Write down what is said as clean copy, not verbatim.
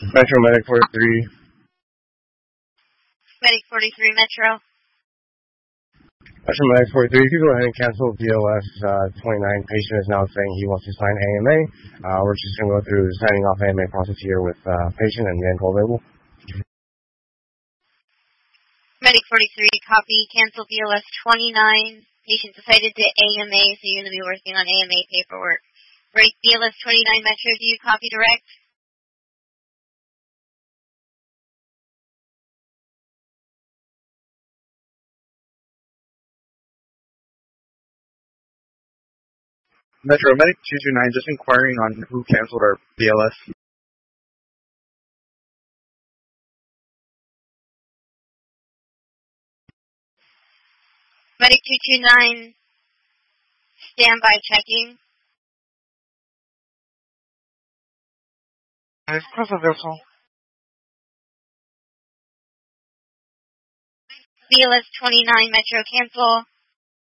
Metro Medic 43. Medic 43 Metro. Metro Medic 43, you can go ahead and cancel BLS 29. Patient is now saying he wants to sign AMA. We're just going to go through the signing off AMA process here with patient and then call available. Medic 43, copy, cancel BLS 29. Patient decided to AMA, so you're going to be working on AMA paperwork. Right, BLS 29 Metro, do you copy direct? Metro Medic 229, just inquiring on who canceled our BLS. Medic 229, standby checking. Cross a vessel. BLS 29 Metro, cancel.